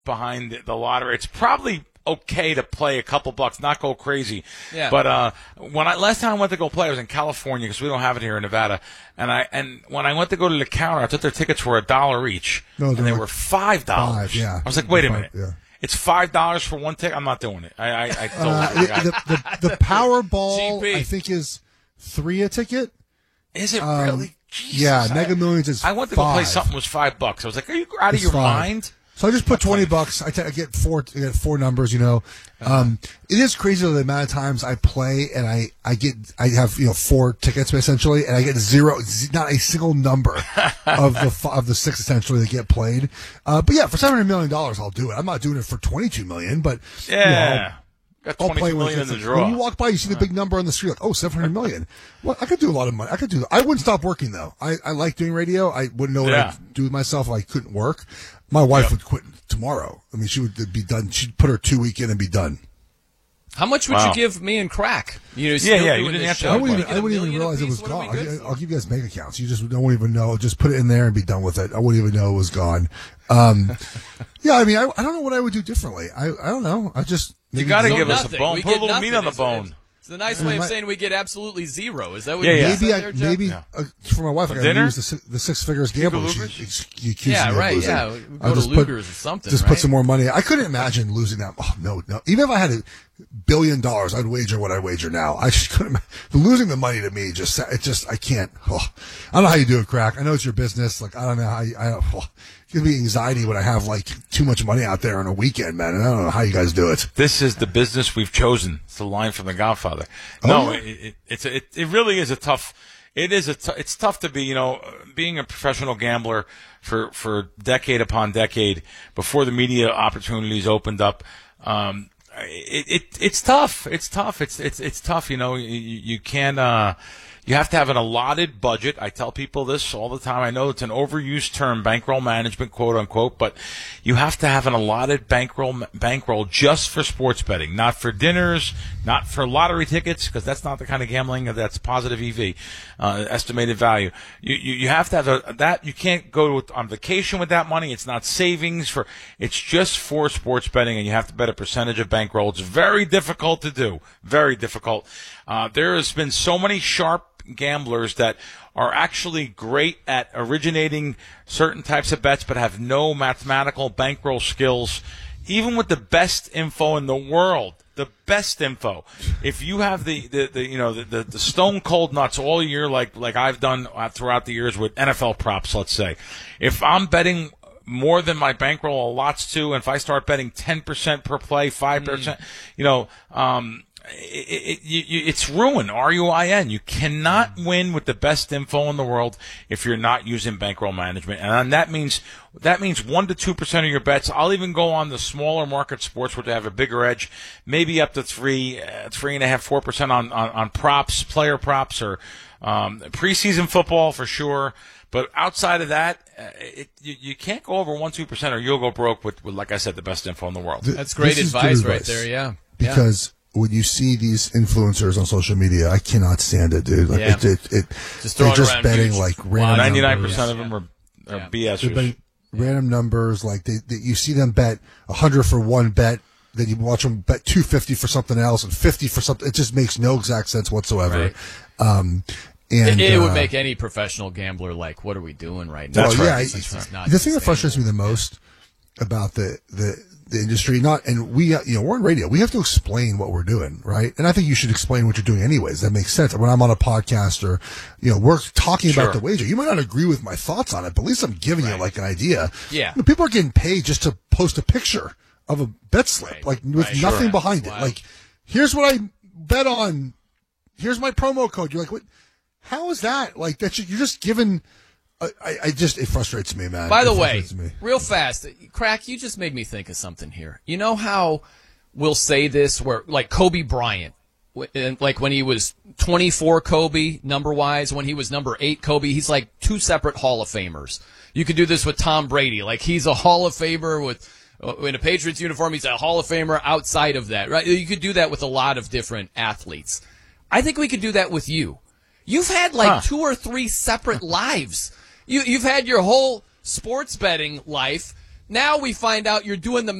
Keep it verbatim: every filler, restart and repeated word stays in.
behind the, the lottery. It's probably okay to play a couple bucks, not go crazy. Yeah. But uh, when I last time I went to go play, I was in California because we don't have it here in Nevada. And I and when I went to go to the counter, I thought their tickets were a dollar each, No, and they're they like were five dollars. five, yeah. I was like, wait a Five, minute, yeah. it's five dollars for one ticket. I'm not doing it. I I, I told Uh, the guy. the, the, the Powerball, G P. I think, is three a ticket. Is it Um, really? Jesus, yeah, I- Mega Millions is I went to go play five. something was five bucks. I was like, are you out of It's your five. mind? So I just put twenty bucks. I, t- I get four. I get four numbers. You know, um, it is crazy the amount of times I play and I, I get I have you know four tickets essentially, and I get zero, z- not a single number of the f- of the six essentially that get played. Uh, but yeah, for seven hundred million dollars, I'll do it. I'm not doing it for twenty two million, but you know, Yeah. Got I'll play twenty-two when, million it in the gets- draw. when you walk by, you see the big number on the street, like, oh, seven hundred million. Well, I could do a lot of money. I could do, I wouldn't stop working though. I, I like doing radio. I wouldn't know what Yeah. I'd do with myself if I couldn't work. My wife Yep. would quit tomorrow. I mean, she would be done. She'd put her two week in and be done. How much would Wow. you give me and Crack? You know, Yeah, still yeah, you doing didn't this answer show. that I wouldn't You even, get I a wouldn't even million realize it apiece? was What are we gone. good I'll, for? I'll give you guys bank accounts. You just don't even know. Just put it in there and be done with it. I wouldn't even know it was gone. Um, yeah, I mean, I, I don't know what I would do differently. I, I don't know. I just, You maybe got to So give us a nothing. bone. We Put a get little meat on the nothing. It's- bone. It's a nice I way of might- saying we get absolutely zero. Is that what Yeah, you yeah. said Maybe I there, Jeff? maybe Yeah. uh, for my wife I For got to dinner? use the, si- the six figures gamble. She, Luger's? she accuses Yeah, me of right, losing. yeah. We go I'll to just put- Luger's or something, Just right? put some more money. I couldn't imagine losing that. Oh no, no. Even if I had a billion dollars, I'd wager what I wager now. I just couldn't. The losing the money to me just it just I can't. Oh, I don't know how you do it, Crack. I know it's your business. Like I don't know how you, I. Oh, it gives me anxiety when I have like too much money out there on a weekend, man. And I don't know how you guys do it. This is the business we've chosen. It's the line from The Godfather. No, Oh, yeah. it, it, it's a, it, it really is a tough. It is a. T- it's tough to be. You know, being a professional gambler for for decade upon decade before the media opportunities opened up. Um, it, it it's tough. It's tough. It's it's it's tough. You know, you, you can't. Uh, You have to have an allotted budget. I tell people this all the time. I know it's an overused term, bankroll management, quote unquote, but you have to have an allotted bankroll bankroll just for sports betting, not for dinners, not for lottery tickets, because that's not the kind of gambling that's positive E V, uh, estimated value. You, you you have to have a, that. You can't go on vacation with that money. It's not savings for. It's just for sports betting, and you have to bet a percentage of bankroll. It's very difficult to do. Very difficult. Uh, there has been so many sharp gamblers that are actually great at originating certain types of bets but have no mathematical bankroll skills, even with the best info in the world. The best info. If you have the, the, the you know the, the, the stone cold nuts all year, like like I've done throughout the years with N F L props, let's say, if I'm betting more than my bankroll allots to, and if I start betting ten percent per play, five percent, mm. you know, um, It, it, you, you, it's ruin, R U I N. You cannot win with the best info in the world if you're not using bankroll management, and that means that means one to two percent of your bets. I'll even go on the smaller market sports where they have a bigger edge, maybe up to three, uh, three and a half, four percent on, on on props, player props, or um, preseason football for sure. But outside of that, uh, it, you, you can't go over one, two percent, or you'll go broke with, with, like I said, the best info in the world. That's great This is advice, good right advice. there. Yeah, Because. Yeah. When you see these influencers on social media, I cannot stand it, dude. Like Yeah. it, it, it Just they're throwing just around betting huge like random Ninety-nine numbers. percent of them are, are Yeah. B S. They're betting random numbers. Like they, they, you see them bet a hundred for one bet, then you watch them bet two fifty for something else and fifty for something. It just makes no exact sense whatsoever. Right. Um, and It, it uh, would make any professional gambler like, what are we doing right now? Well, right. yeah, This I- is just not the thing that sustainable. frustrates me the most about the, the the industry, not and we, you know, we're on radio. We have to explain what we're doing, right? And I think you should explain what you're doing, anyways. That makes sense. When I'm on a podcast or, you know, we're talking Sure. about the wager. You might not agree with my thoughts on it, but at least I'm giving you like an idea. Yeah. You know, people are getting paid just to post a picture of a bet slip, Right. like with Right. nothing Sure. behind Wow. it. Like, here's what I bet on. Here's my promo code. You're like, what? How is that? Like that? You're just giving. I, I just it frustrates me, man. By the It way, frustrates me. real fast, Crack, you just made me think of something here. You know how we'll say this where, like Kobe Bryant, w- and like when he was twenty-four Kobe, number-wise, when he was number eight Kobe, he's like two separate Hall of Famers. You could do this with Tom Brady. Like he's a Hall of Famer with uh, in a Patriots uniform. He's a Hall of Famer outside of that, right? You could do that with a lot of different athletes. I think we could do that with you. You've had like Huh. two or three separate lives. You, you've had your whole sports betting life. Now we find out you're doing the